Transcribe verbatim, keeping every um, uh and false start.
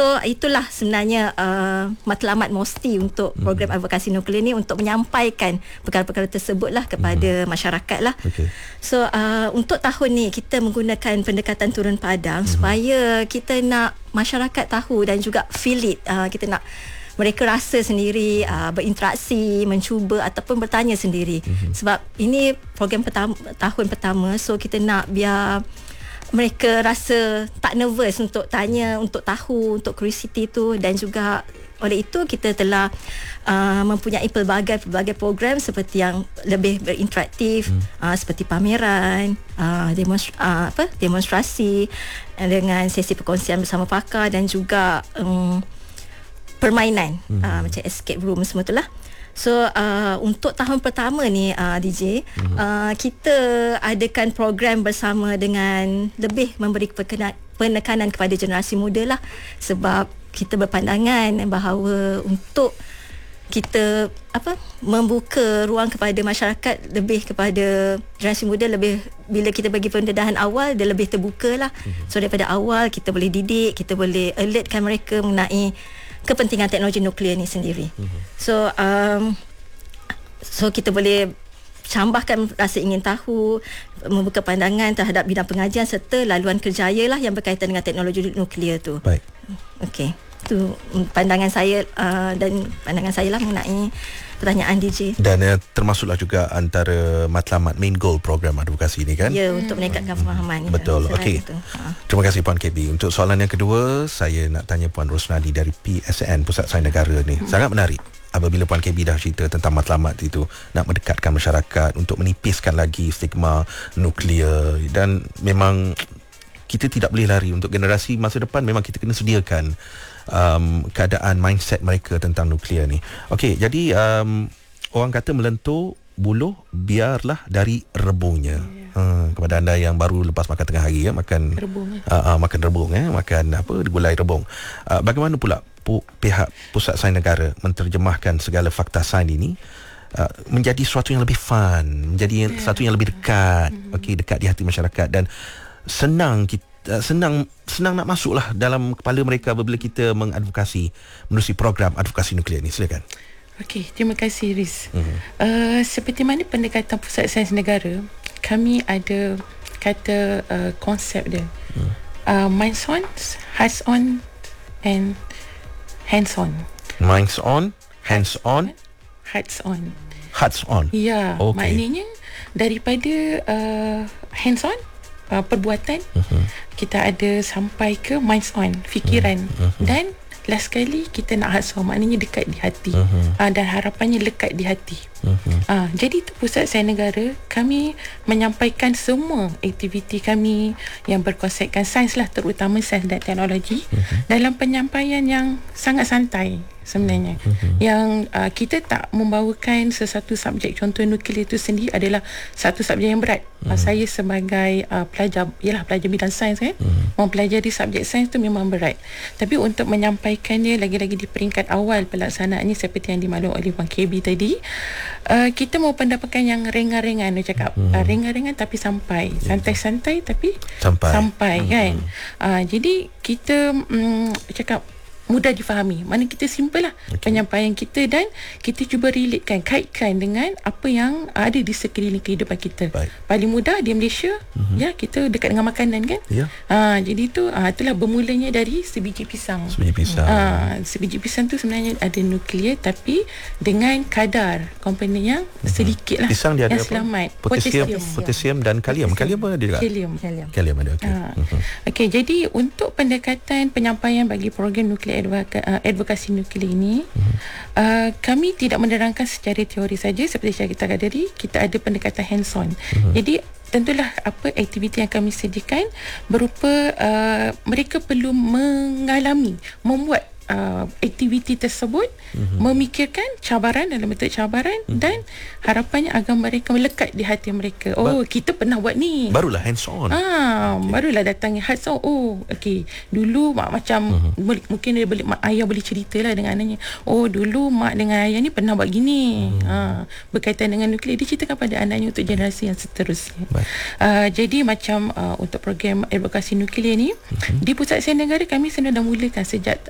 So itulah sebenarnya uh, matlamat MOSTI untuk program mm-hmm. advokasi nuklear ni, untuk menyampaikan perkara-perkara tersebutlah kepada mm-hmm. masyarakat lah. Okay. So uh, untuk tahun ni kita menggunakan pendekatan turun padang mm-hmm. supaya kita nak masyarakat tahu dan juga feel it. Uh, kita nak mereka rasa sendiri, uh, berinteraksi, mencuba ataupun bertanya sendiri. Mm-hmm. Sebab ini program pertama, tahun pertama, so kita nak biar mereka rasa tak nervous untuk tanya, untuk tahu, untuk curiosity tu. Dan juga oleh itu kita telah uh, mempunyai pelbagai-pelbagai program seperti yang lebih berinteraktif, hmm. uh, seperti pameran, uh, demonstra- uh, apa, demonstrasi dengan sesi perkongsian bersama pakar, dan juga um, permainan hmm. uh, macam escape room semua itulah. So uh, untuk tahun pertama ni uh, D J, mm-hmm. uh, kita adakan program bersama dengan lebih memberi perkena- penekanan kepada generasi muda lah. Sebab kita berpandangan bahawa untuk kita apa membuka ruang kepada masyarakat, lebih kepada generasi muda, lebih bila kita bagi pendedahan awal, dia lebih terbuka lah. Mm-hmm. So daripada awal kita boleh didik, kita boleh alertkan mereka mengenai kepentingan teknologi nuklear ni sendiri. Mm-hmm. So um, so kita boleh cambahkan rasa ingin tahu, membuka pandangan terhadap bidang pengajian serta laluan kerjaya lah yang berkaitan dengan teknologi nuklear tu. Baik. Okey. Itu pandangan saya uh, dan pandangan saya lah mengenai pertanyaan D J. Dan uh, termasuklah juga antara matlamat main goal program advokasi ni kan? Ya, untuk meningkatkan pemahaman. Hmm. Betul. Okey. Ha. Terima kasih Puan K B. Untuk soalan yang kedua, saya nak tanya Puan Rosnadi dari P S N, Pusat Sains Negara ni. Hmm. Sangat menarik apabila Puan K B dah cerita tentang matlamat itu, nak mendekatkan masyarakat untuk menipiskan lagi stigma nuklear. Dan memang kita tidak boleh lari. Untuk generasi masa depan memang kita kena sediakan Um, keadaan mindset mereka tentang nuklear ni. Okey, jadi um, orang kata melentur buluh biarlah dari rebungnya. Yeah. Uh, kepada anda yang baru lepas makan tengah hari ya, makan rebung, uh, uh, makan rebung ya, makan apa, gulai rebung. Uh, bagaimana pula pu- pihak Pusat Sains Negara menterjemahkan segala fakta sains ini uh, menjadi sesuatu yang lebih fun, menjadi yeah. sesuatu yang lebih dekat, mm-hmm. okey, dekat di hati masyarakat, dan senang kita Uh, senang senang nak masuklah dalam kepala mereka apabila kita mengadvokasi menerusi program advokasi nuklear ni. Silakan. Okey, terima kasih Riz. Uh-huh. Uh, seperti mana pendekatan Pusat Sains Negara, kami ada kata uh, konsep dia. Uh. Uh, minds on, hearts on and hands on. Minds on, hands on, hearts on. Hearts on. Ya, okay. Maknanya daripada uh, hands on, Uh, perbuatan, uh-huh. kita ada sampai ke minds on, fikiran, uh-huh. dan last sekali kita nak hearts on, maknanya dekat di hati, uh-huh. uh, dan harapannya lekat di hati. Uh-huh. uh, jadi itu Pusat Sains Negara, kami menyampaikan semua aktiviti kami yang berkonsepkan sains lah, terutama sains dan teknologi, uh-huh. dalam penyampaian yang sangat santai sebenarnya. Uh-huh. Yang uh, kita tak membawakan sesuatu subjek, contoh nuklear itu sendiri adalah satu subjek yang berat. Uh-huh. Uh, saya sebagai uh, pelajar, ialah pelajar bidang sains kan, uh-huh. mempelajari subjek sains tu memang berat. Tapi untuk menyampaikannya lagi-lagi di peringkat awal pelaksanaannya seperti yang dimaklum oleh Puan K B tadi, uh, kita mau pendapatkan yang ringan-ringan, dia cakap. Uh-huh. Uh, ringan-ringan tapi sampai, santai-santai tapi sampai, sampai uh-huh. kan. Uh, jadi kita um, cakap mudah difahami. Mana kita simple lah okay. penyampaian kita, dan kita cuba relatekan, kaitkan dengan apa yang ada di sekeliling kehidupan kita. Baik. Paling mudah di Malaysia, uh-huh. ya, kita dekat dengan makanan kan. Yeah. Ha, jadi tu ha, itulah bermulanya dari sebiji pisang. Sebiji pisang. Ha, sebiji pisang tu sebenarnya ada nuklear, tapi dengan kadar komponen yang uh-huh. sedikit lah. Pisang dia ada yang apa? Selamat. Potasium, potasium dan kalium. Kalium apa dia? Kalium. Kalium ada. Okey. Ha. Uh-huh. Okey, jadi untuk pendekatan penyampaian bagi program nuklear advokasi nuklear ini, uh-huh. uh, kami tidak menerangkan secara teori saja. Seperti saya katakan tadi, kita ada pendekatan hands on. Uh-huh. Jadi tentulah apa aktiviti yang kami sediakan berupa uh, mereka perlu mengalami, membuat uh, aktiviti tersebut, uh-huh. memikirkan cabaran dalam bentuk cabaran, uh-huh. dan harapannya agar mereka melekat di hati mereka. Oh, ba- kita pernah buat ni. Barulah hands on. Ah, okay. Barulah datang hands on. Oh, okey. Dulu mak macam uh-huh. boleh, mungkin dia boleh, mak ayah boleh ceritalah dengan anaknya. Oh, dulu mak dengan ayah ni pernah buat gini. Uh-huh. Ah, berkaitan dengan nuklear, dia ceritakan pada anaknya untuk generasi yang seterusnya. Uh, jadi macam uh, untuk program advokasi nuklear ni, uh-huh. di Pusat Sains Negara kami sebenarnya dah mulakan sejak